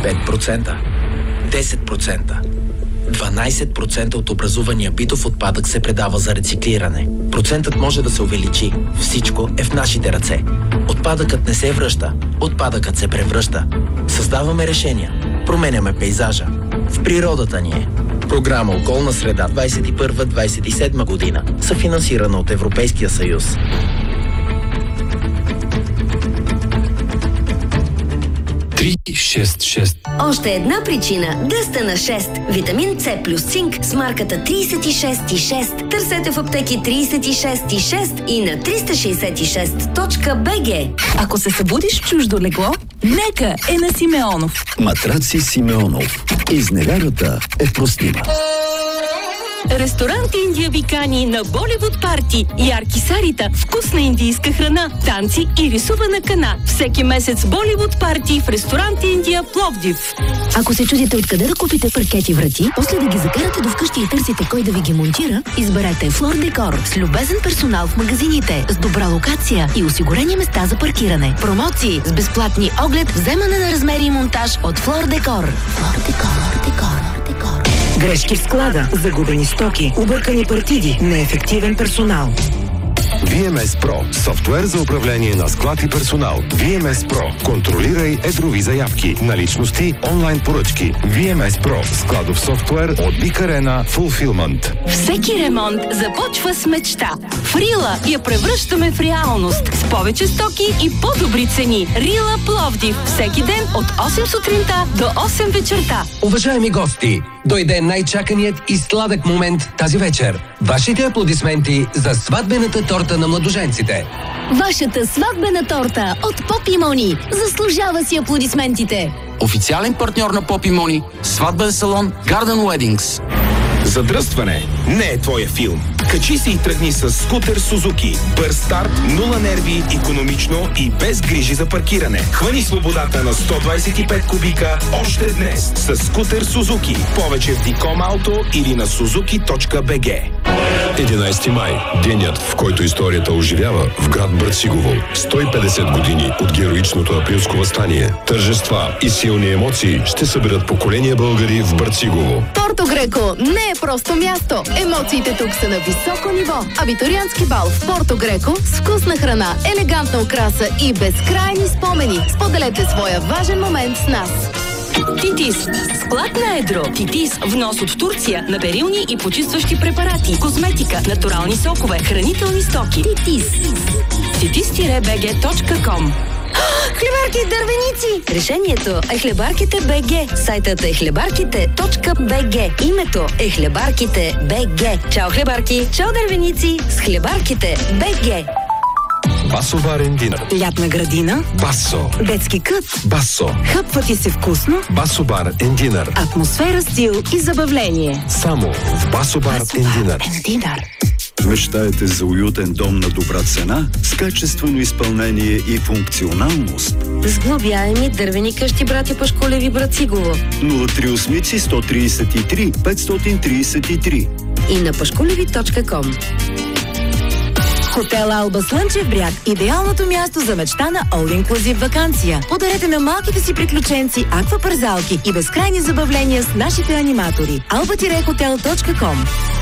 5%, 10%, 12% от образувания битов отпадък се предава за рециклиране. Процентът може да се увеличи. Всичко е в нашите ръце. Отпадъкът не се връща, отпадъкът се превръща. Създаваме решения, променяме пейзажа. В природата ни е. Програма Околна среда 21-27 година, съфинансирана от Европейския съюз. Още една причина да сте на 6. Витамин С плюс цинк с марката 36,6. Търсете в аптеки 36,6 и на 366.bg. Ако се събудиш в чуждо легло, нека е на Симеонов. Матраци Симеонов. Изневярата е простима. Ресторант Индия ви кани на Боливуд парти. Ярки сарита, вкусна индийска храна, танци и рисувана кана. Всеки месец Боливуд парти в ресторант Индия Пловдив. Ако се чудите откъде да купите паркети врати, после да ги закарате до вкъщи и търсите кой да ви ги монтира, изберете Флор Декор с любезен персонал в магазините, с добра локация и осигурени места за паркиране. Промоции с безплатни оглед, вземане на размери и монтаж от Флор Декор. Флор Декор. Грешки в склада, загубени стоки, объркани партиди, неефективен персонал. VMS Pro. Софтуер за управление на склад и персонал. VMS Pro. Контролирай едрови заявки, наличности, онлайн поръчки. VMS Pro. Складов софтуер от Big Arena Fulfillment. Всеки ремонт започва с мечта. В Рила я превръщаме в реалност. С повече стоки и по-добри цени. Рила Пловдив. Всеки ден от 8 сутринта до 8 вечерта. Уважаеми гости, дойде най-чаканият и сладък момент тази вечер. Вашите аплодисменти за сватбената торта на младоженците. Вашата сватбена торта от Поп и Мони заслужава си аплодисментите. Официален партньор на Поп и Мони, сватбен салон Garden Weddings. Задръстване не е твоя филм. Качи се и тръгни с скутер Сузуки. Бърз старт, нула нерви, икономично и без грижи за паркиране. Хвани свободата на 125 кубика още днес с скутер Сузуки. Повече в Диком Ауто или на suzuki.bg. 11 май. Денят, в който историята оживява в град Брацигово. 150 години от героичното априлско въстание. Тържества и силни емоции ще съберат поколения българи в Брацигово. Порто Греко не е просто място. Емоциите тук са на високо ниво. Абитуриентски бал в Порто Греко с вкусна храна, елегантна украса и безкрайни спомени. Споделете своя важен момент с нас. Титис. Склад на едро. Титис. Внос от Турция на перилни и почистващи препарати, козметика, натурални сокове, хранителни стоки. Титис. titis-bg.com. Хлебарки и дървеници! Решението е Хлебарките БГ. Сайтът е хлебарките.bg. Името е Хлебарките БГ. Чао хлебарки! Чао дървеници! С Хлебарките БГ. Басо барен динер. Лятна градина. Басо. Детски кът. Басо. Хъпва ти се вкусно. Басо бар ен динер. Атмосфера, стил и забавление. Само в Басо бар ен динер. Мечтаете за уютен дом на добра цена, с качествено изпълнение и функционалност. Сглобяеми дървени къщи братя Пашколеви Брацигово. 038 133 533 и на pashkolevi.com. Хотел Алба Слънчев бряг. Идеалното място за мечтана all-inclusive ваканция. Подарете на малките си приключенци аквапарзалки и безкрайни забавления с нашите аниматори. alba-hotel.com.